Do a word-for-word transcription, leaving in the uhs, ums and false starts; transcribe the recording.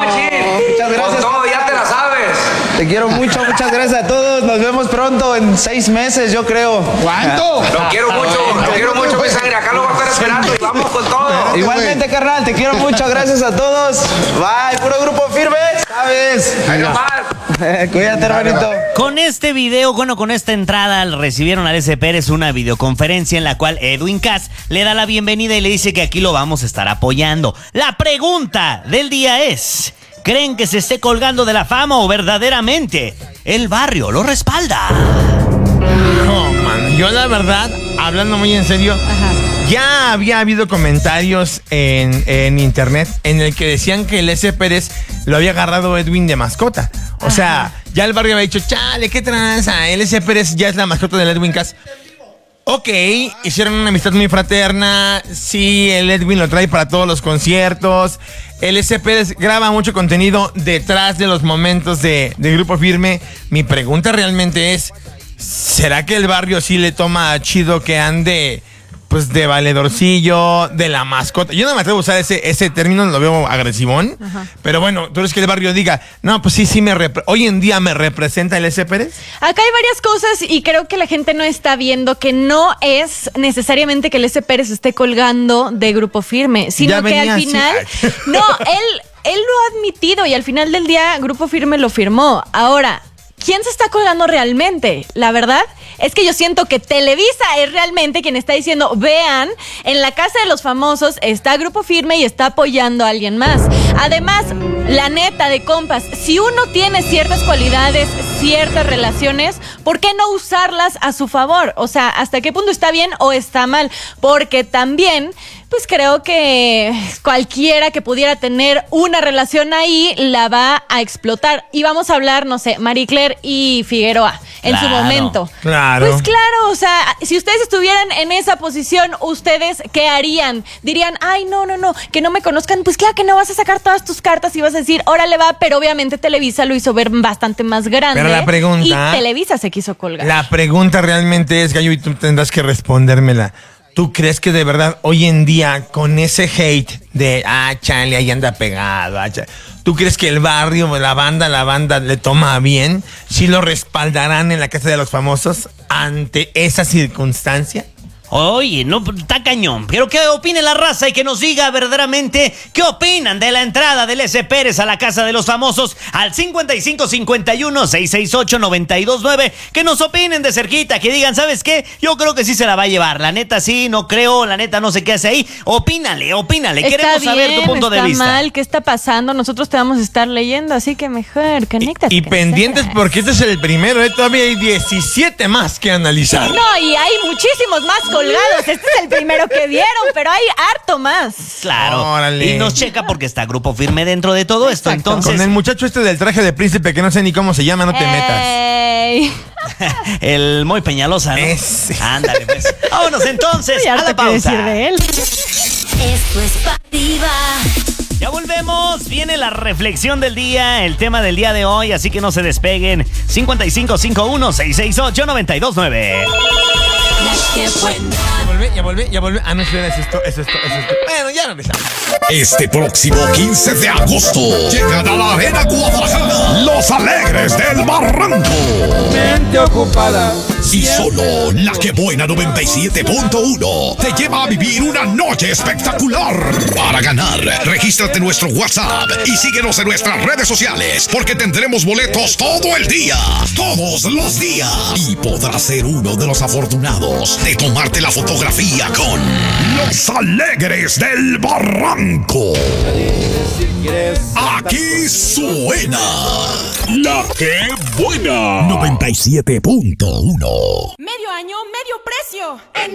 Muchas gracias. Con todo, ya te la sabes. Te quiero mucho, muchas gracias a todos. Nos vemos pronto en seis meses, yo creo. ¿Cuánto? Lo quiero mucho, lo quiero mucho, mi sangre. Acá lo voy a estar esperando y vamos con todo. Igualmente, carnal, te quiero mucho. Gracias a todos. Bye, puro grupo firme, ¿sabes? Ahí nomás. Cuídate, hermanito. Con este video, bueno, con esta entrada, recibieron a L S Pérez una videoconferencia en la cual Edwin Cass le da la bienvenida y le dice que aquí lo vamos a estar apoyando. La pregunta del día es: ¿creen que se esté colgando de la fama o verdaderamente el barrio lo respalda? No, man, yo la verdad, hablando muy en serio, ajá, ya había habido comentarios en, en internet en el que decían que el S. Pérez lo había agarrado Edwin de mascota. O ajá, sea, ya el barrio había dicho, chale, qué tranza, el S. Pérez ya es la mascota del Edwin Cass. Ok, hicieron una amistad muy fraterna. Sí, el Edwin lo trae para todos los conciertos. El S. Pérez graba mucho contenido detrás de los momentos de, de Grupo Firme. Mi pregunta realmente es, ¿será que el barrio sí le toma chido que ande pues de valedorcillo, de la mascota? Yo no me atrevo a usar ese, ese término, lo veo agresivón. Ajá. Pero bueno, tú eres que el barrio diga, no, pues sí, sí me repre- hoy en día me representa el S. Pérez. Acá hay varias cosas y creo que la gente no está viendo que no es necesariamente que el S. Pérez esté colgando de Grupo Firme, sino que al final, así. no, él, él lo ha admitido y al final del día Grupo Firme lo firmó. Ahora, ¿quién se está colgando realmente? La verdad es que yo siento que Televisa es realmente quien está diciendo, vean, en la casa de los famosos está Grupo Firme y está apoyando a alguien más. Además, la neta de compas, si uno tiene ciertas cualidades, ciertas relaciones, ¿por qué no usarlas a su favor? O sea, ¿hasta qué punto está bien o está mal? Porque también, pues creo que cualquiera que pudiera tener una relación ahí la va a explotar. Y vamos a hablar, no sé, Marie Claire y Figueroa en claro, su momento. Claro. Pues claro, o sea, si ustedes estuvieran en esa posición, ¿ustedes qué harían? Dirían, ay, no, no, no, que no me conozcan. Pues claro que no, vas a sacar todas tus cartas y vas a decir, órale va, pero obviamente Televisa lo hizo ver bastante más grande. Pero la pregunta... Y Televisa se quiso colgar. La pregunta realmente es, Gallo, y tú tendrás que respondérmela. ¿Tú crees que de verdad hoy en día con ese hate de, ah, chale, ahí anda pegado, ah, chale, ¿tú crees que el barrio, la banda, la banda le toma bien? ¿Sí lo respaldarán en la casa de los famosos ante esa circunstancia? Oye, no, está cañón. Pero que opine la raza y que nos diga verdaderamente qué opinan de la entrada del S. Pérez a la casa de los famosos al cincuenta y cinco cincuenta y uno seiscientos sesenta y ocho noventa y dos nueve. Que nos opinen de cerquita, que digan, ¿sabes qué? Yo creo que sí se la va a llevar. La neta sí, no creo, la neta no sé qué hace ahí. Opínale, opínale. Está Queremos bien, saber tu punto de vista. Está mal, ¿qué está pasando? Nosotros te vamos a estar leyendo, así que mejor, conéctate. Y, y pendientes porque este es el primero, ¿eh? Todavía hay diecisiete más que analizar. No, y hay muchísimos más colgados. Este es el primero que vieron, pero hay harto más. Claro. Órale. Y nos checa porque está Grupo Firme dentro de todo esto. Exacto. Entonces, con el muchacho este del traje de príncipe que no sé ni cómo se llama, no te Ey. metas. el Moy Peñalosa, ¿no? Ese. Ándale, pues. Vámonos entonces Hay a harto la que pausa. decir de él. Esto es pa' diva. Ya volvemos, viene la reflexión del día, el tema del día de hoy, así que no se despeguen. cincuenta y cinco cincuenta y uno seiscientos sesenta y ocho noventa y dos nueve. Qué buena. Ya volví, ya volví, ya volví. Ah, no, espera, es esto, es esto, es esto. Bueno, ya regresamos. Este próximo quince de agosto llegan a la Arena Guadalajara los Alegres del Barranco. Mente ocupada. Y solo la que buena noventa y siete punto uno te lleva a vivir una noche espectacular. Para ganar, regístrate en nuestro WhatsApp y síguenos en nuestras redes sociales, porque tendremos boletos todo el día, todos los días. Y podrás ser uno de los afortunados de tomarte la fotografía con los Alegres del Barranco. Aquí suena la que buena noventa y siete punto uno. Medio año, medio precio. En